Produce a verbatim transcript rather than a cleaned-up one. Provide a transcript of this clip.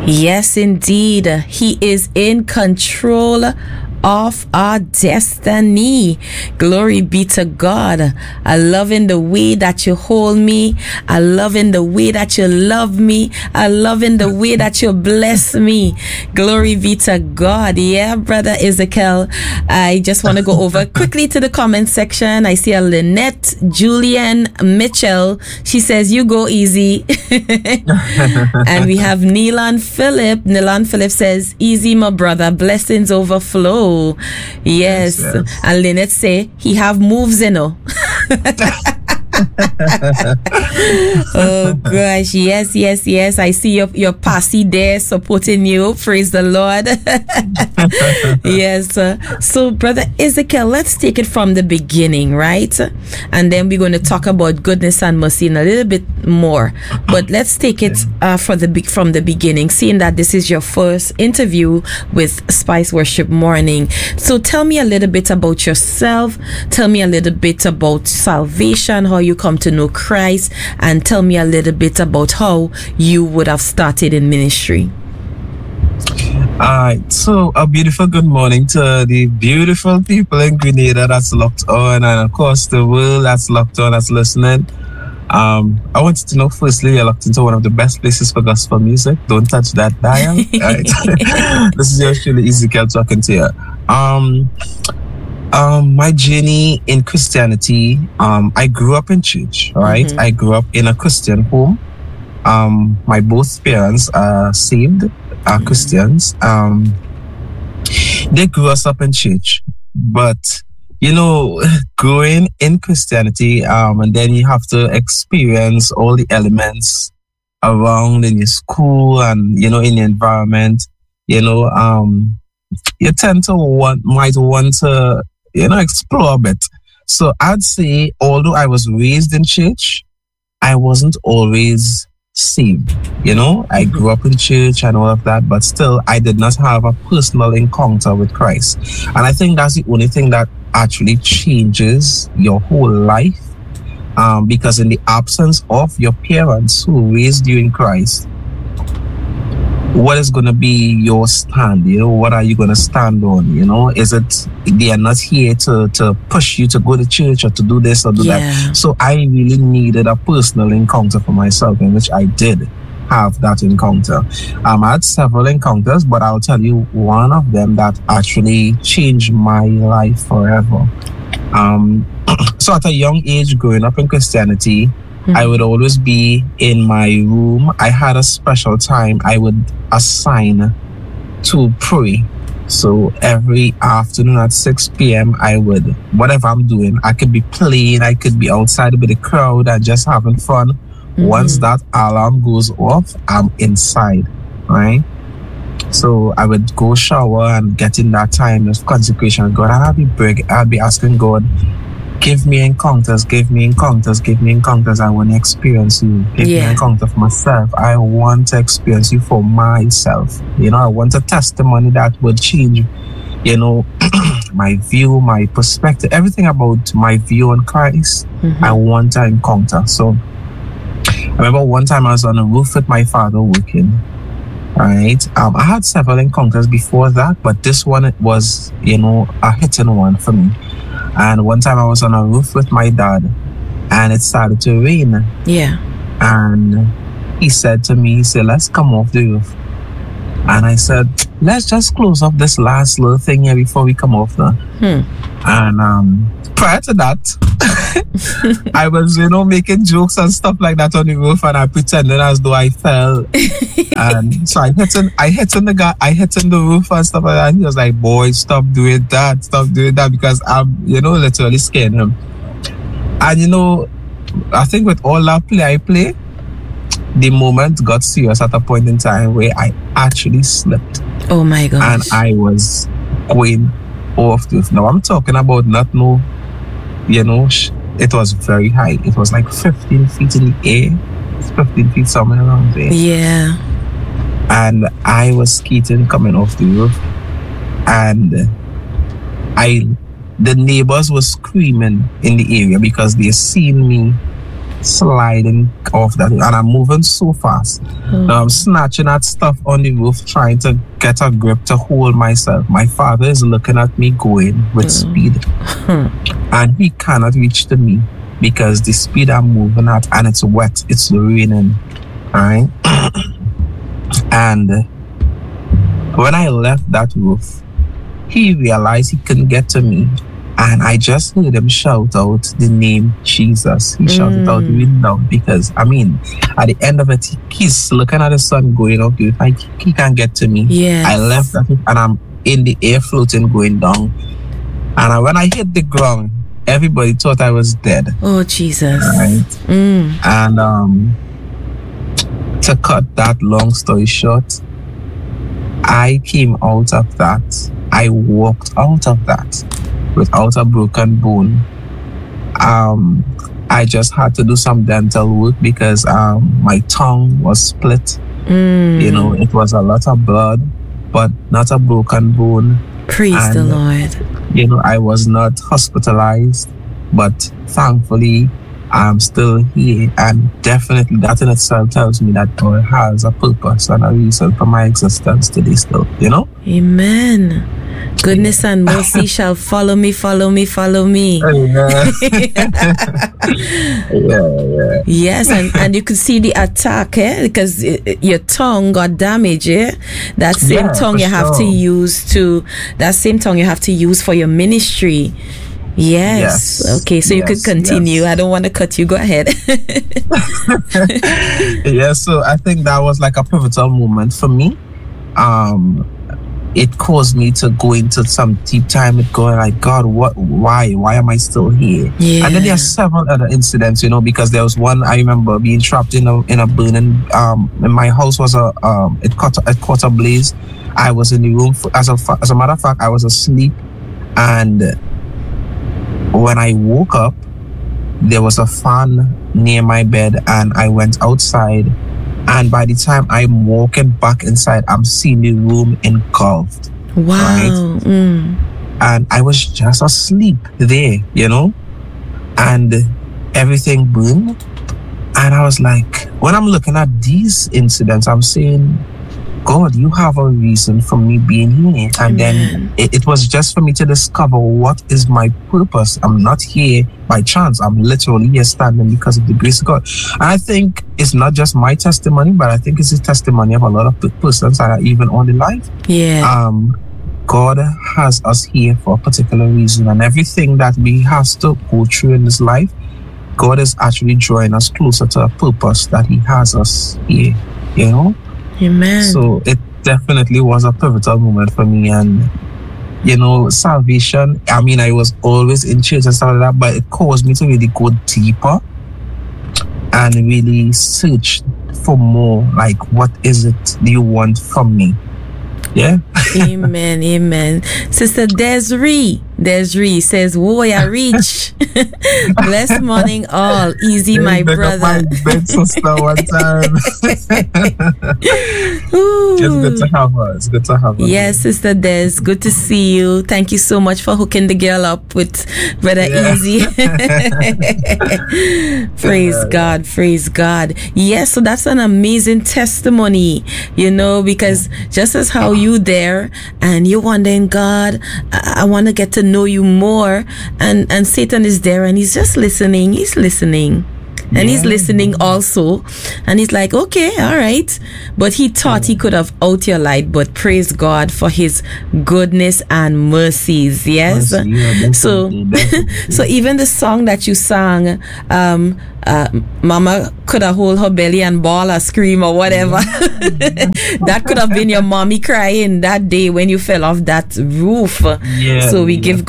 Yes, indeed. He is in control of our destiny. Glory be to God. I love in the way that you hold me. I love in the way that you love me. I love in the way that you bless me. Glory be to God. Yeah, Brother Ezekiel. I just want to go over quickly to the comment section. I see a Lynette Julian Mitchell. She says, you go easy. And we have Neelan Phillip. Neelan Phillip says, easy, my brother. Blessings overflow. Yes, yes, yes. And Lynette say he have moves, you know. Oh gosh, yes, yes, yes. I see your your posse there supporting you. Praise the Lord. Yes. Uh, so, Brother Ezekiel, let's take it from the beginning, right? And then we're going to talk about goodness and mercy in a little bit more. But let's take it uh, for the be- from the beginning, seeing that this is your first interview with Spice Worship Morning. So, tell me a little bit about yourself. Tell me a little bit about salvation, how you come to know Christ, and tell me a little bit about how you would have started in ministry. Alright, so a beautiful good morning to the beautiful people in Grenada that's locked on, and of course the world that's locked on, that's listening. Um, I wanted to know, firstly, you're locked into one of the best places for gospel music. Don't touch that dial. Right? This is your truly Ezekiel talking to you. Um, Um, my journey in Christianity, um, I grew up in church, right? Mm-hmm. I grew up in a Christian home. Um, my both parents are saved, are mm-hmm. Christians. Um, they grew us up in church, but you know, growing in Christianity, um, and then you have to experience all the elements around in your school and, you know, in the environment, you know, um, you tend to want, might want to, you know, explore a bit. So I'd say, although I was raised in church, I wasn't always saved. You know, I grew up in church and all of that, but still I did not have a personal encounter with Christ. And I think that's the only thing that actually changes your whole life. Um, because in the absence of your parents who raised you in Christ, what is going to be your stand? You know, what are you going to stand on? You know, is it they are not here to, to push you to go to church or to do this or do yeah. that? So I really needed a personal encounter for myself, in which I did have that encounter. Um, I had several encounters, but I'll tell you one of them that actually changed my life forever. Um, so at a young age, growing up in Christianity, mm-hmm. I would always be in my room. I had a special time I would assign to pray. So every afternoon at six p.m. I would, whatever I'm doing, I could be playing, I could be outside with the crowd and just having fun. Mm-hmm. Once that alarm goes off, I'm inside, right? So I would go shower and get in that time of consecration with God, and I'll be beg- I'll be asking God, give me encounters, give me encounters, give me encounters. I want to experience you. Give yeah. me an encounter for myself. I want to experience you for myself. You know, I want a testimony that would change, you know, my view, my perspective, everything about my view on Christ. Mm-hmm. I want to encounter. So I remember one time I was on a roof with my father working. Right. Um, I had several encounters before that, but this one was, you know, a hitting one for me. And one time I was on a roof with my dad, and it started to rain. Yeah. And he said to me, he said, let's come off the roof. And I said, let's just close up this last little thing here before we come off there. Hmm. And um, prior to that, I was, you know, making jokes and stuff like that on the roof, and I pretended as though I fell. And so I hit on, I hit on the guy, I hit on the roof and stuff like that. And he was like, boy, stop doing that, stop doing that, because I'm, you know, literally scared him. And, you know, I think with all that play I play, the moment got serious at a point in time where I actually slipped. Oh my gosh. And I was going off the roof. Now I'm talking about not no, you know, it was very high. It was like fifteen feet in the air, fifteen feet somewhere around there. Yeah. And I was skating coming off the roof, and I, the neighbors were screaming in the area because they seen me sliding off that, and I'm moving so fast. Mm. I'm snatching at stuff on the roof, trying to get a grip to hold myself. My father is looking at me going with mm. speed, mm. and he cannot reach to me because the speed I'm moving at, and it's wet, it's raining, all right? And when I left that roof, he realized he couldn't get to me. And I just heard him shout out the name Jesus. He shouted mm. out really loud because, I mean, at the end of it, he, he's looking at the sun going up. Dude, like, he can't get to me. Yes. I left that and I'm in the air floating going down. And I, when I hit the ground, everybody thought I was dead. Oh, Jesus. Right? Mm. And um, to cut that long story short, I came out of that. I walked out of that without a broken bone. Um, I just had to do some dental work because um, my tongue was split. Mm. You know, it was a lot of blood, but not a broken bone. Praise and, the Lord. You know, I was not hospitalized, but thankfully, I'm still here. And definitely that in itself tells me that God has a purpose and a reason for my existence today still, you know? Amen. Goodness and mercy shall follow me, follow me, follow me. Yeah. yeah, yeah. Yes, and, and you could see the attack, eh? Because it, your tongue got damaged, eh? That same yeah, tongue you sure. have to use to, that same tongue you have to use for your ministry. Yes. yes. Okay, so yes, you could continue. Yes. I don't want to cut you. Go ahead. Yeah, so I think that was like a pivotal moment for me. Um, it caused me to go into some deep time with going like, God, what, why, why am I still here? Yeah. And then there are several other incidents, you know, because there was one I remember being trapped in a in a burning. Um, and my house was a um, it caught it caught a blaze. I was in the room for, as a as a matter of fact, I was asleep, and when I woke up, there was a fan near my bed, and I went outside. And by the time I'm walking back inside, I'm seeing the room engulfed. Wow. Right? Mm. And I was just asleep there, you know? And everything burned. And I was like, when I'm looking at these incidents, I'm saying, God, you have a reason for me being here. And Amen. then it, it was just for me to discover what is my purpose. I'm not here by chance. I'm literally here standing because of the grace of God. And I think it's not just my testimony, but I think it's the testimony of a lot of persons that are even on the live. Yeah. Um, God has us here for a particular reason, and everything that we have to go through in this life, God is actually drawing us closer to a purpose that He has us here, you know? Amen. So it definitely was a pivotal moment for me. And, you know, salvation, I mean, I was always in church and stuff like that, but it caused me to really go deeper and really search for more. Like, what is it do you want from me? Yeah. Amen. Amen. Sister Desiree. Desiree says, "Whoa, I reach." Blessed morning, all. Easy, yeah, my brother. My big sister one time. It's good to have her. It's good to have her. Yes, Sister Des. Good to see you. Thank you so much for hooking the girl up with Brother yeah. Easy. Praise yeah, God. Yeah. Praise God. Yes, so that's an amazing testimony, you know, because just as how you there and you're wondering, God, I, I want to get to know you more, and and Satan is there and he's just listening. He's listening. And yeah. he's listening also. And he's like, okay, all right. But he thought yeah. he could have out your light, but praise God for his goodness and mercies. Yes. Mercy, yeah, definitely, so, definitely. So even the song that you sang, um, uh, Mama could have hold her belly and bawl or scream or whatever. Mm-hmm. That could have been your mommy crying that day when you fell off that roof. Yeah, so we yeah. give